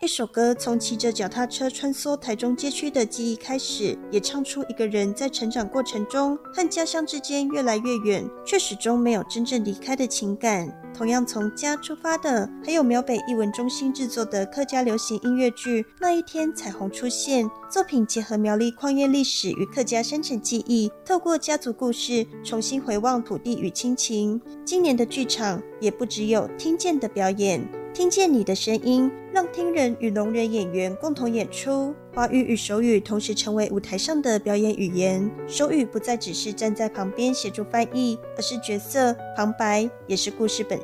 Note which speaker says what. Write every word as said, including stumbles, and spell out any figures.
Speaker 1: 首歌从骑着脚踏车穿梭台中街区的记忆开始，也唱出一个人在成长过程中和家乡之间越来越远，却始终没有真正离开的情感。同样从家出发的，还有苗北艺文中心制作的客家流行音乐剧《那一天彩虹出现》，作品结合苗栗矿业历史与客家生产技艺，透过家族故事重新回望土地与亲情。今年的剧场也不只有听见的表演，听见你的声音，让听人与聋人演员共同演出。华语与手语同时成为舞台上的表演语言，手语不再只是站在旁边协助翻译，而是角色旁白，也是故事本